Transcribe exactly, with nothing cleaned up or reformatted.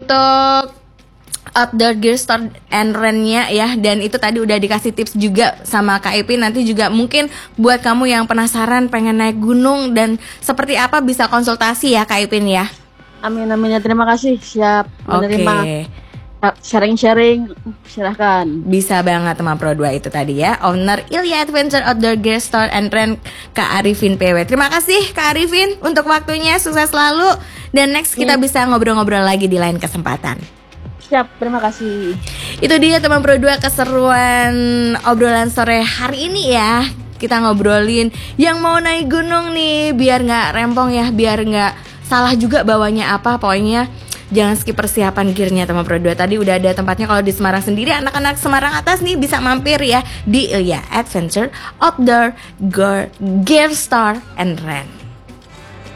untuk Outdoor Gear Store and Rent-nya ya. Dan itu tadi udah dikasih tips juga sama Kak Ipin. Nanti juga mungkin buat kamu yang penasaran pengen naik gunung dan seperti apa bisa konsultasi ya Kak Ipin ya. Amin amin ya, terima kasih, siap menerima Oke. sharing-sharing, silahkan. Bisa banget teman Pro dua itu tadi ya, owner Ilya Adventure Outdoor Gear Store and Rent Kak Arifin P W. Terima kasih Kak Arifin untuk waktunya, sukses selalu. Dan next kita Hmm. bisa ngobrol-ngobrol lagi di lain kesempatan. Siap, terima kasih. Itu dia teman Pro dua keseruan obrolan sore hari ini ya. Kita ngobrolin yang mau naik gunung nih, biar gak rempong ya, biar gak salah juga bawanya apa. Pokoknya jangan skip persiapan gearnya teman Pro dua. Tadi udah ada tempatnya kalau di Semarang sendiri. Anak-anak Semarang atas nih bisa mampir ya di Ilya Adventure Outdoor Gear Store and Rent.